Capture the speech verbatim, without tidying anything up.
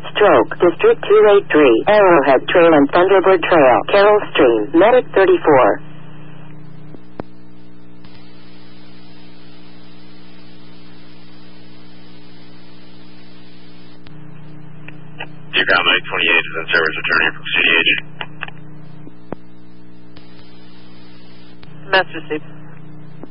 Stroke, District two eighty-three, Arrowhead Trail and Thunderbird Trail, Carroll Stream, Medic thirty-four. Decal Medic twenty-eight is in service returning from C D H. Master Sleep.